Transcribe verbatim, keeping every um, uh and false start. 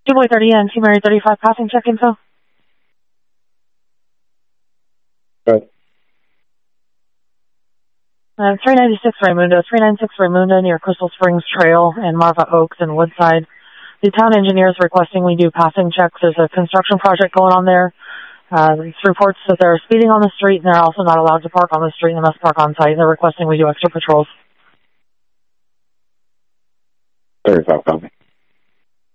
Two Boy thirty and T Mary thirty-five passing check info. Good. Uh, three ninety-six Raymundo, three ninety-six Raymundo near Crystal Springs Trail and Marva Oaks and Woodside. The town engineer is requesting we do passing checks. There's a construction project going on there. Uh, it's reports that they're speeding on the street and they're also not allowed to park on the street and they must park on site. They're requesting we do extra patrols. thirty-five, copy.